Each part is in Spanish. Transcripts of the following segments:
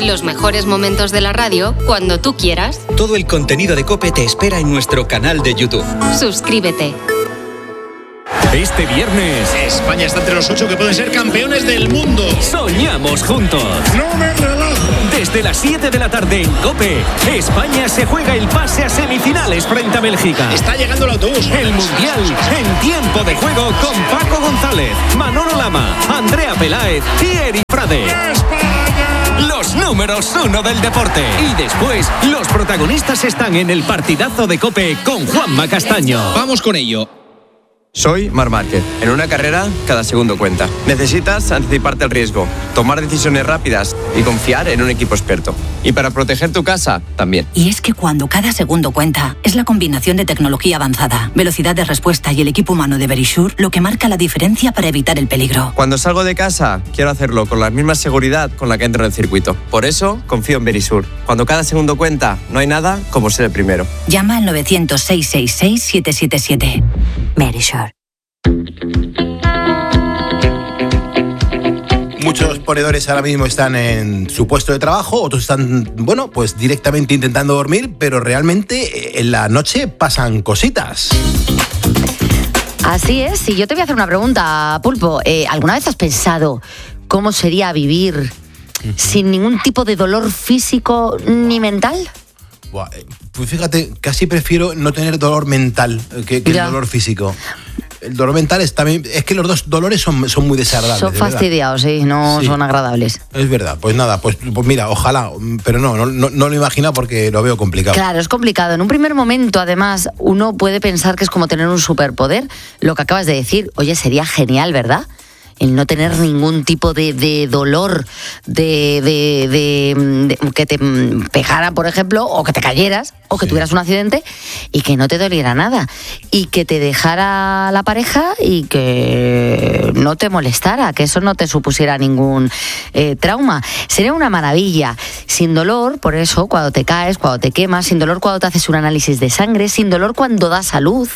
Los mejores momentos de la radio cuando tú quieras. Todo el contenido de COPE te espera en nuestro canal de YouTube. Suscríbete. Este viernes, España está entre los 8 que pueden ser campeones del mundo. Soñamos juntos. ¡No me relajo! Desde las 7 de la tarde en COPE, España se juega el pase a semifinales frente a Bélgica. Está llegando el autobús. El Mundial en tiempo de juego con Paco González, Manolo Lama, Andrea Peláez y Eri Frade. ¡España! Los números 1 del deporte. Y después, los protagonistas están en el partidazo de COPE con Juanma Castaño. Vamos con ello. Soy Marc Márquez. En una carrera, cada segundo cuenta. Necesitas anticiparte al riesgo, tomar decisiones rápidas y confiar en un equipo experto. Y para proteger tu casa, también. Y es que cuando cada segundo cuenta, es la combinación de tecnología avanzada, velocidad de respuesta y el equipo humano de Verisure lo que marca la diferencia para evitar el peligro. Cuando salgo de casa, quiero hacerlo con la misma seguridad con la que entro en el circuito. Por eso, confío en Verisure. Cuando cada segundo cuenta, no hay nada como ser el primero. Llama al 900-666-777. Verisure. Muchos ponedores ahora mismo están en su puesto de trabajo, otros están, bueno, pues directamente intentando dormir, pero realmente en la noche pasan cositas. Así es, y yo te voy a hacer una pregunta, Pulpo. ¿Alguna vez has pensado cómo sería vivir sin ningún tipo de dolor físico ni mental? Buah, pues fíjate, casi prefiero no tener dolor mental que el dolor físico. El dolor mental es que los dos dolores son muy desagradables. Son fastidiados, sí, no son agradables. Es verdad, pues nada, pues mira, ojalá, pero no lo imagino porque lo veo complicado. Claro, es complicado. En un primer momento, además, uno puede pensar que es como tener un superpoder. Lo que acabas de decir, oye, sería genial, ¿verdad? El no tener ningún tipo de dolor, de que te pegara, por ejemplo, o que te cayeras, o que tuvieras un accidente y que no te doliera nada. Y que te dejara la pareja y que no te molestara, que eso no te supusiera ningún trauma. Sería una maravilla. Sin dolor, por eso, cuando te caes, cuando te quemas, sin dolor cuando te haces un análisis de sangre, sin dolor cuando das a luz.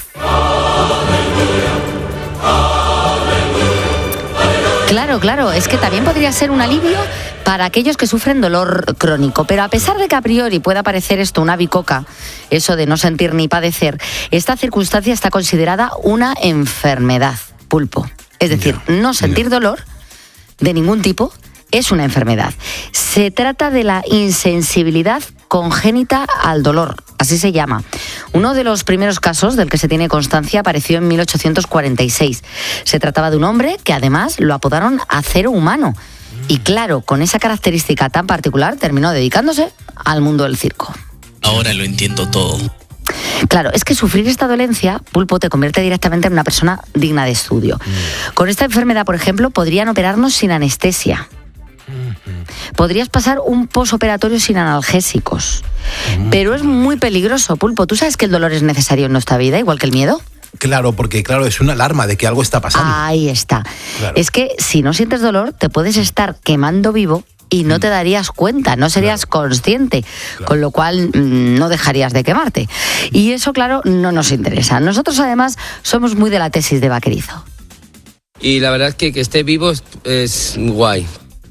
Claro, es que también podría ser un alivio para aquellos que sufren dolor crónico, pero a pesar de que a priori pueda parecer esto una bicoca, eso de no sentir ni padecer, esta circunstancia está considerada una enfermedad, Pulpo. Es decir, no sentir dolor de ningún tipo es una enfermedad. Se trata de la insensibilidad congénita al dolor, así se llama. Uno de los primeros casos del que se tiene constancia apareció en 1846. Se trataba de un hombre que además lo apodaron acero humano. Y claro, con esa característica tan particular terminó dedicándose al mundo del circo. Ahora lo entiendo todo. Claro, es que sufrir esta dolencia, Pulpo, te convierte directamente en una persona digna de estudio. Con esta enfermedad, por ejemplo, podrían operarnos sin anestesia. Podrías pasar un posoperatorio sin analgésicos. Pero es muy peligroso, Pulpo. ¿Tú sabes que el dolor es necesario en nuestra vida, igual que el miedo? Claro, porque es una alarma de que algo está pasando. Ahí está. Claro. Es que si no sientes dolor, te puedes estar quemando vivo y no te darías cuenta, no serías consciente, con lo cual no dejarías de quemarte. Y eso, claro, no nos interesa. Nosotros, además, somos muy de la tesis de Vaquerizo. Y la verdad es que esté vivo es guay.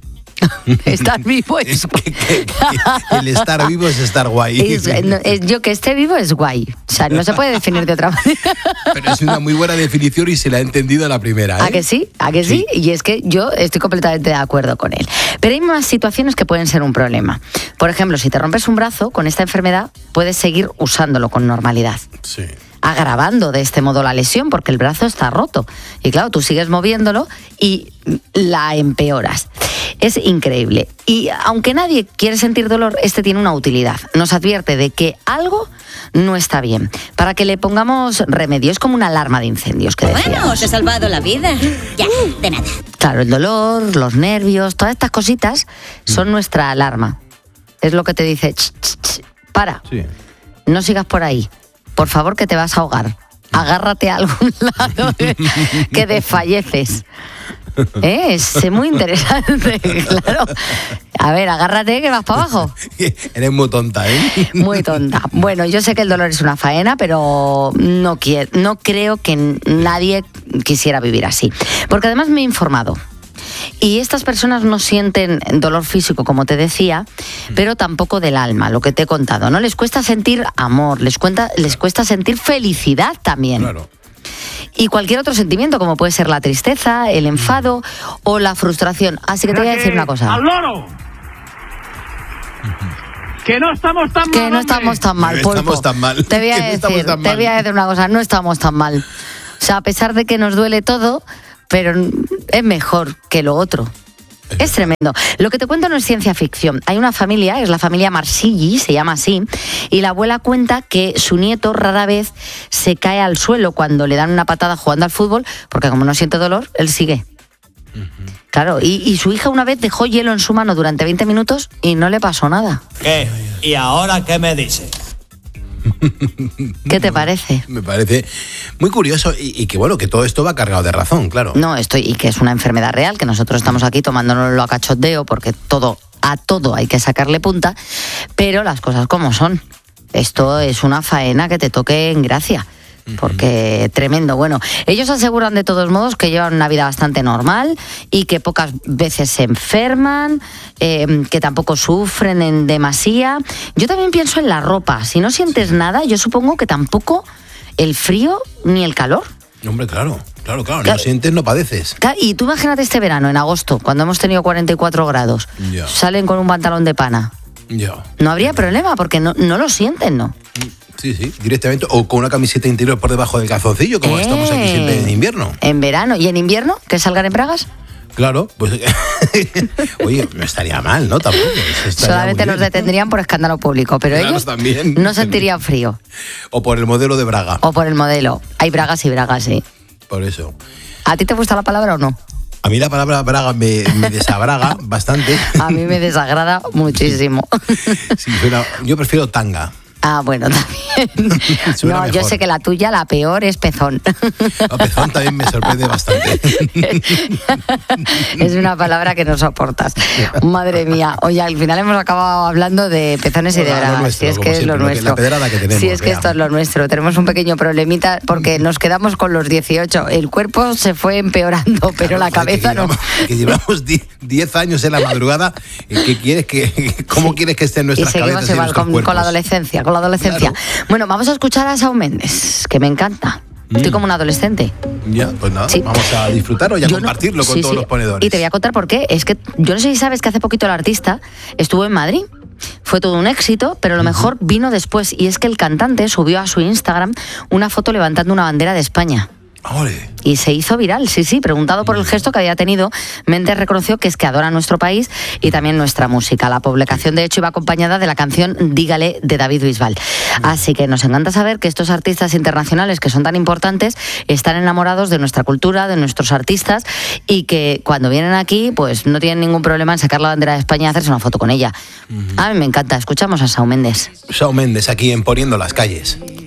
Estar vivo es guay. El estar vivo es estar guay. Yo que esté vivo es guay. O sea, no se puede definir de otra manera. Pero es una muy buena definición y se la ha entendido a la primera, ¿eh? ¿A que sí? ¿A que sí? Y es que yo estoy completamente de acuerdo con él. Pero hay más situaciones que pueden ser un problema. Por ejemplo, si te rompes un brazo, con esta enfermedad puedes seguir usándolo con normalidad. Sí. Agravando de este modo la lesión porque el brazo está roto. Y claro, tú sigues moviéndolo y la empeoras. Es increíble. Y aunque nadie quiere sentir dolor, este tiene una utilidad. Nos advierte de que algo no está bien, para que le pongamos remedio. Es como una alarma de incendios que decíamos. Bueno, os he salvado la vida. Ya, de nada. Claro, el dolor, los nervios, todas estas cositas son nuestra alarma. Es lo que te dice, para, no sigas por ahí. Por favor, que te vas a ahogar. Agárrate a algún lado que desfalleces. Es muy interesante, claro. A ver, agárrate que vas para abajo. Eres muy tonta, ¿eh? Muy tonta. Bueno, yo sé que el dolor es una faena, pero no creo que nadie quisiera vivir así. Porque además me he informado. Y estas personas no sienten dolor físico, como te decía, pero tampoco del alma, lo que te he contado, ¿no? Les cuesta sentir amor, les cuesta sentir felicidad también. Claro. Y cualquier otro sentimiento, como puede ser la tristeza, el enfado o la frustración. Así que te voy a decir una cosa. ¡Al loro! Que no estamos tan mal. Que no estamos tan mal, Pulpo. Estamos tan mal. Te voy a decir una cosa, no estamos tan mal. O sea, a pesar de que nos duele todo, pero es mejor que lo otro. Es tremendo. Lo que te cuento no es ciencia ficción. Hay una familia, es la familia Marsilli, se llama así, y la abuela cuenta que su nieto rara vez se cae al suelo cuando le dan una patada jugando al fútbol, porque como no siente dolor, él sigue. Claro, y su hija una vez dejó hielo en su mano durante 20 minutos y no le pasó nada. ¿Qué? ¿Y ahora qué me dice? ¿Qué te parece? Me parece muy curioso y que bueno, que todo esto va cargado de razón, claro. No, y que es una enfermedad real, que nosotros estamos aquí tomándonoslo a cachondeo porque a todo hay que sacarle punta, pero las cosas como son. Esto es una faena que te toque en gracia. Porque tremendo. Bueno, ellos aseguran de todos modos que llevan una vida bastante normal y que pocas veces se enferman, que tampoco sufren en demasía. Yo también pienso en la ropa. Si no sientes nada, yo supongo que tampoco el frío ni el calor. Hombre, claro. No sientes, no padeces. Y tú imagínate este verano, en agosto, cuando hemos tenido 44 grados. Ya. Salen con un pantalón de pana. Ya. No habría problema porque no lo sienten, ¿no? Sí, directamente. O con una camiseta interior por debajo del calzoncillo, como estamos aquí siempre en invierno. En verano. ¿Y en invierno? ¿Que salgan en bragas? Claro, pues... Oye, no estaría mal, ¿no? Tampoco. Solamente los detendrían por escándalo público, pero claro, ellos también no sentirían frío. O por el modelo de braga. O por el modelo. Hay bragas y bragas, sí. Por eso. ¿A ti te gusta la palabra o no? A mí la palabra braga me desabraga bastante. A mí me desagrada muchísimo. Sí, yo prefiero tanga. Ah, bueno, también. No, mejor. Yo sé que la tuya, la peor, es pezón. No, pezón también me sorprende bastante. Es una palabra que no soportas. Madre mía. Oye, al final hemos acabado hablando de pezones y de bragas. Si es que es lo nuestro. La pedrada que tenemos, si es que esto es lo nuestro. Tenemos un pequeño problemita porque nos quedamos con los 18. El cuerpo se fue empeorando, pero la cabeza no. Que llevamos 10 años en la madrugada. ¿Qué quieres ¿Cómo quieres que estén nuestras cabezas y nuestros cuerpos? Con la adolescencia. Claro. Bueno, vamos a escuchar a Shawn Mendes, que me encanta. Estoy como un adolescente. Ya, pues nada, vamos a disfrutarlo y a compartirlo con todos los ponedores. Y te voy a contar por qué. Es que yo no sé si sabes que hace poquito el artista estuvo en Madrid. Fue todo un éxito, pero lo mejor vino después. Y es que el cantante subió a su Instagram una foto levantando una bandera de España. ¡Ole! Y se hizo viral, sí. Preguntado por el gesto que había tenido, Mendes reconoció que es que adora nuestro país y también nuestra música. La publicación, de hecho, iba acompañada de la canción Dígale, de David Bisbal. Así que nos encanta saber que estos artistas internacionales que son tan importantes están enamorados de nuestra cultura, de nuestros artistas, y que cuando vienen aquí, pues no tienen ningún problema en sacar la bandera de España y hacerse una foto con ella. A mí me encanta. Escuchamos a Shawn Mendes. Shawn Mendes aquí en Poniendo las Calles.